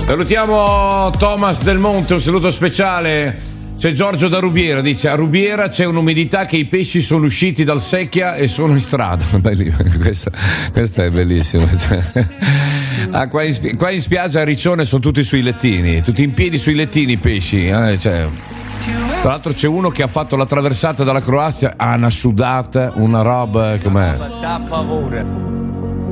Salutiamo Thomas Del Monte, un saluto speciale. C'è Giorgio da Rubiera, dice: a Rubiera c'è un'umidità che i pesci sono usciti dal secchia e sono in strada. Questa è bellissima. Qua in spiaggia a Riccione sono tutti sui lettini, tutti in piedi sui lettini i pesci. Tra l'altro c'è uno che ha fatto la traversata dalla Croazia, ha una sudata, una roba com'è. A favore.